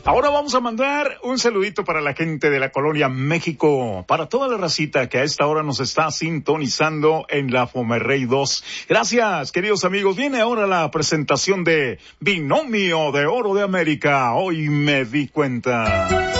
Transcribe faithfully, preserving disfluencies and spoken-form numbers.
Ahora vamos a mandar un saludito para la gente de la Colonia México, para toda la racita que a esta hora nos está sintonizando en la Fomerrey dos. Gracias, queridos amigos. Viene ahora la presentación de Binomio de Oro de América. Hoy me di cuenta.